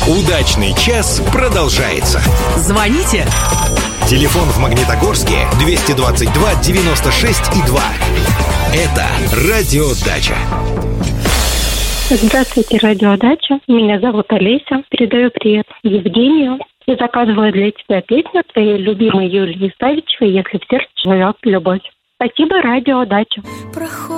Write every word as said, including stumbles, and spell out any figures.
Удачный час продолжается. Звоните. Телефон в Магнитогорске двести двадцать два девяносто шесть и два. Это Радио Дача. Здравствуйте, Радио Дача. Меня зовут Олеся. Передаю привет Евгению. И заказываю для тебя песню твоей любимой Юлии Савичевой «Если в сердце живет любовь». Спасибо, Радио Дача.